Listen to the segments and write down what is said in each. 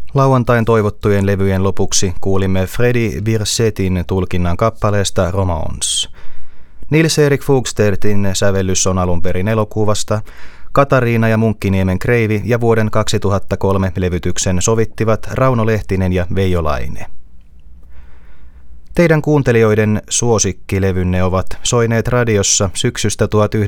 Lauantain toivottujen levyjen lopuksi kuulimme Freddy Birsettin tulkinnan kappaleesta Romance. Nils-Erik Fugstedtin sävellys on alun perin elokuvasta. Katariina ja Munkkiniemen kreivi ja vuoden 2003 levytyksen sovittivat Rauno Lehtinen ja Veijo Laine. Teidän kuuntelijoiden suosikkilevynne ovat soineet radiossa syksystä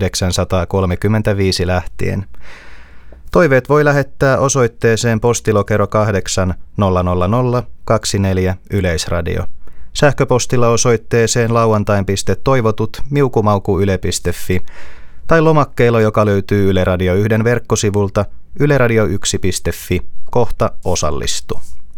1935 lähtien. Toiveet voi lähettää osoitteeseen postilokero 8 00024 Yleisradio. Sähköpostilla osoitteeseen lauantain.toivotut@yle.fi tai lomakkeella, joka löytyy Yle Radio 1 verkkosivulta yleradio1.fi, kohta osallistu.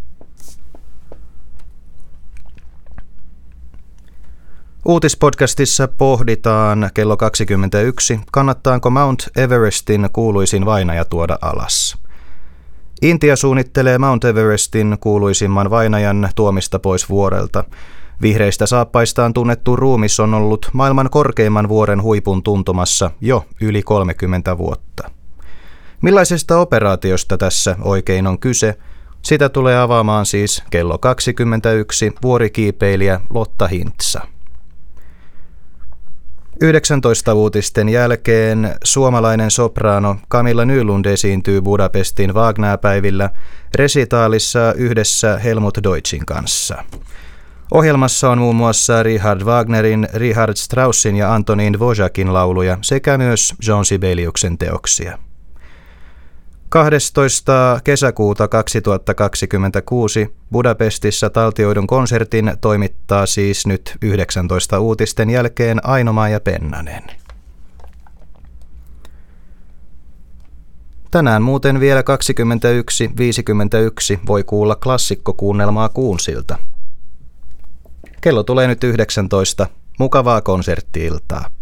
Uutispodcastissa pohditaan kello 21, kannattaako Mount Everestin kuuluisin vainaja tuoda alas. Intia suunnittelee Mount Everestin kuuluisimman vainajan tuomista pois vuorelta. Vihreistä saappaistaan tunnettu ruumis on ollut maailman korkeimman vuoren huipun tuntumassa jo yli 30 vuotta. Millaisesta operaatiosta tässä oikein on kyse? Sitä tulee avaamaan siis kello 21 vuorikiipeilijä Lotta Hintsa. 19 uutisten jälkeen suomalainen sopraano Camilla Nylund esiintyy Budapestin Wagner-päivillä resitaalissa yhdessä Helmut Deutschin kanssa. Ohjelmassa on muun muassa Richard Wagnerin, Richard Straussin ja Antonin Dvořákin lauluja sekä myös Jean Sibeliuksen teoksia. 12. kesäkuuta 2026 Budapestissa taltioidun konsertin toimittaa siis nyt 19 uutisten jälkeen Aino-Maija Pennanen. Tänään muuten vielä 21.51 voi kuulla klassikkokuunnelmaa Kuunsilta. Kello tulee nyt 19. Mukavaa konsertti-iltaa.